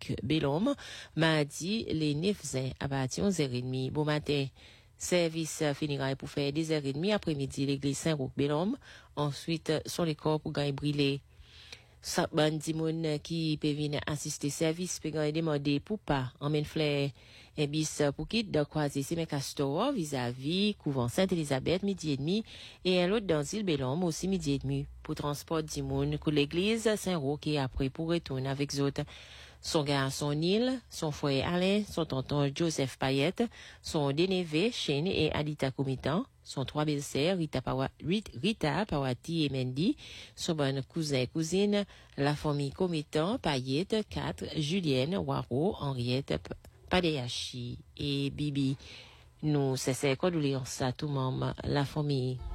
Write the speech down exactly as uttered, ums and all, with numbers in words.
Saint-Roch Bellhomme, mardi les neuf heures à partir de onze heures trente. Bon matin. Service finira pour faire dix heures trente après-midi l'église Saint-Roch Bellhomme. Ensuite, sur les corps pour gagner brûler. Ça, bandi moun qui peut venir assister service, peut gagner demander pour pas, emmène flair, un bis pour quitte de croiser Semen Castor vis-à-vis, couvent Sainte-Elisabeth, midi et demi, et un autre dans l'île Bellhomme aussi midi et demi, pour transport du moun, pour l'église Saint-Roch et après pour retourner avec autres. Son garçon Nil, son frère Alain, son tonton Joseph Payette, son dénévé Shane et Adita Comitan, son trois belles-sœurs Rita, Pawa, Rita Pawati et Mendy, son bon cousin et cousine, la famille Comitan, Payette, quatre, Julienne, Waro, Henriette, Padeyachi et Bibi. Nous, c'est condoléances à tout le monde, la famille.